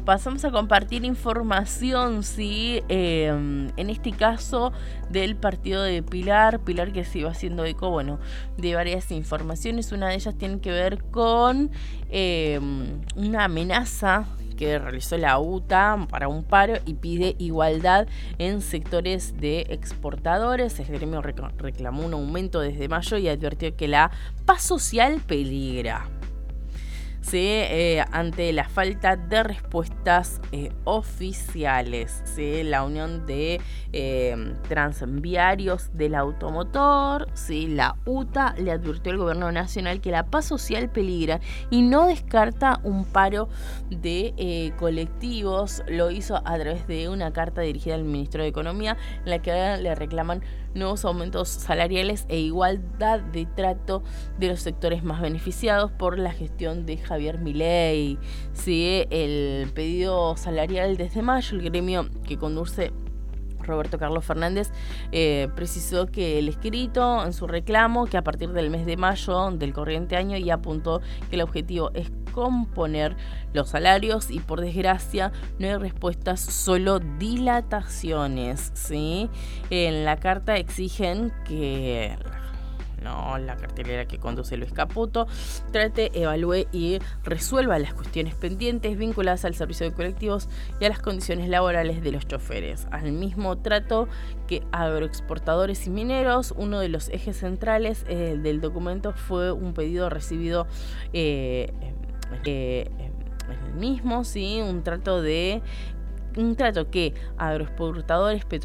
pasamos a compartir información, ¿sí? En este caso del partido de Pilar que se iba haciendo eco, bueno, de varias informaciones. Una de ellas tiene que ver con una amenaza que realizó la UTA para un paro y pide igualdad en sectores de exportadores. El gremio reclamó un aumento desde mayo y advirtió que la paz social peligra. ¿Sí? Ante la falta de respuestas oficiales. ¿Sí? La Unión de Transviarios del Automotor, ¿sí? La UTA, le advirtió al gobierno nacional que la paz social peligra y no descarta un paro de colectivos. Lo hizo a través de una carta dirigida al Ministerio de Economía, en la que le reclaman nuevos aumentos salariales e igualdad de trato de los sectores más beneficiados por la gestión de Javier Milei. Sí, el pedido salarial desde mayo, el gremio que conduce Roberto Carlos Fernández precisó que el escrito en su reclamo que a partir del mes de mayo del corriente año y apuntó que el objetivo es componer los salarios y por desgracia no hay respuestas, solo dilataciones, ¿sí? En la carta exigen que la cartelera que conduce Luis Caputo trate, evalúe y resuelva las cuestiones pendientes vinculadas al servicio de colectivos y a las condiciones laborales de los choferes. Al mismo trato que agroexportadores y mineros, uno de los ejes centrales del documento fue un pedido recibido el mismo, ¿sí? Un trato que agroexportadores,